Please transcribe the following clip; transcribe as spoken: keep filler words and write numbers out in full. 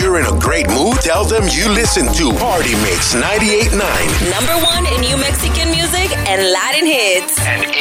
you're in a great mood, tell them you listen to Party Mix ninety-eight point nine. Number one in New Mexican music and Latin hits. And